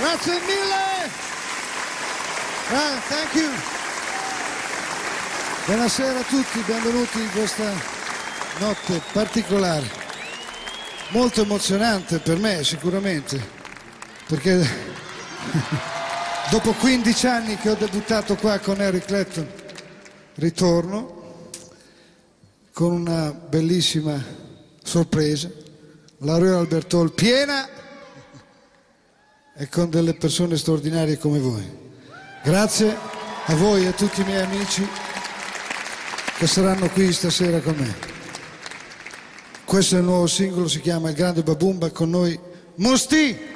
Grazie mille. Thank you. Buonasera a tutti, benvenuti in questa notte particolare, molto emozionante per me sicuramente, perché dopo 15 anni che ho debuttato qua con Eric Clapton ritorno con una bellissima sorpresa, la Royal Albert Hall piena e con delle persone straordinarie come voi. Grazie a voi e a tutti i miei amici che saranno qui stasera con me. Questo è il nuovo singolo, si chiama Il Grande Babumba, con noi Musti.